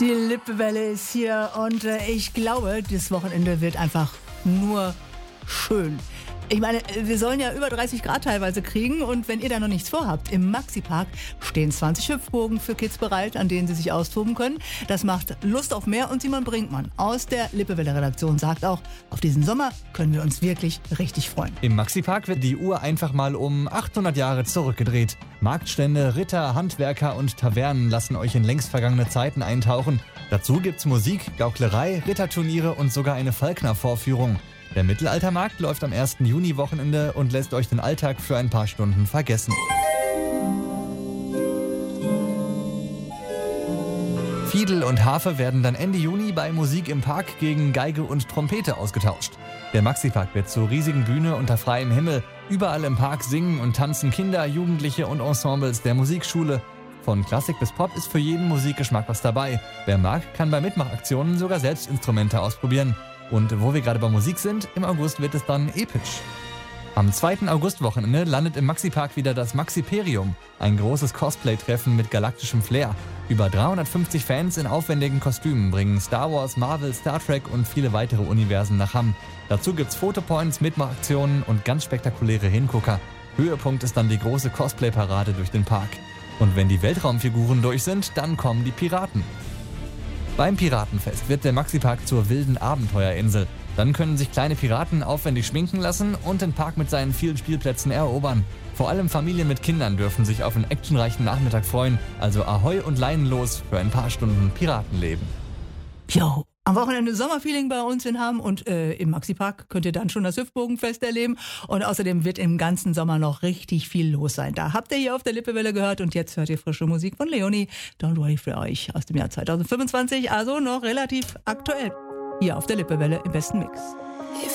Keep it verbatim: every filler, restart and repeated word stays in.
Die Lippewelle ist hier und äh, ich glaube, das Wochenende wird einfach nur schön. Ich meine, wir sollen ja über dreißig Grad teilweise kriegen und wenn ihr da noch nichts vorhabt, im Maxi-Park stehen zwanzig Hüpfburgen für Kids bereit, an denen sie sich austoben können. Das macht Lust auf mehr und Simon Brinkmann aus der Lippewelle-Redaktion sagt auch, auf diesen Sommer können wir uns wirklich richtig freuen. Im Maxi-Park wird die Uhr einfach mal um achthundert Jahre zurückgedreht. Marktstände, Ritter, Handwerker und Tavernen lassen euch in längst vergangene Zeiten eintauchen. Dazu gibt's Musik, Gauklerei, Ritterturniere und sogar eine Falkner-Vorführung. Der Mittelaltermarkt läuft am ersten Juni-Wochenende und lässt euch den Alltag für ein paar Stunden vergessen. Fiedel und Harfe werden dann Ende Juni bei Musik im Park gegen Geige und Trompete ausgetauscht. Der Maxi-Park wird zur riesigen Bühne unter freiem Himmel. Überall im Park singen und tanzen Kinder, Jugendliche und Ensembles der Musikschule. Von Klassik bis Pop ist für jeden Musikgeschmack was dabei. Wer mag, kann bei Mitmachaktionen sogar selbst Instrumente ausprobieren. Und wo wir gerade bei Musik sind, im August wird es dann episch. Am zweiten Augustwochenende landet im Maxi-Park wieder das Maxiperium, ein großes Cosplay-Treffen mit galaktischem Flair. Über dreihundertfünfzig Fans in aufwendigen Kostümen bringen Star Wars, Marvel, Star Trek und viele weitere Universen nach Hamm. Dazu gibt's Fotopoints, Mitmachaktionen und ganz spektakuläre Hingucker. Höhepunkt ist dann die große Cosplay-Parade durch den Park. Und wenn die Weltraumfiguren durch sind, dann kommen die Piraten. Beim Piratenfest wird der Maxi-Park zur wilden Abenteuerinsel. Dann können sich kleine Piraten aufwendig schminken lassen und den Park mit seinen vielen Spielplätzen erobern. Vor allem Familien mit Kindern dürfen sich auf einen actionreichen Nachmittag freuen. Also Ahoi und leinenlos für ein paar Stunden Piratenleben. Jo, am Wochenende Sommerfeeling bei uns in Hamm und äh, im Maxi-Park könnt ihr dann schon das Hüpfburgenfest erleben. Und außerdem wird im ganzen Sommer noch richtig viel los sein. Da habt ihr hier auf der Lippewelle gehört und jetzt hört ihr frische Musik von Leonie. Don't Worry für euch aus dem Jahr zweitausendfünfundzwanzig, also noch relativ aktuell. Hier auf der Lippewelle im besten Mix.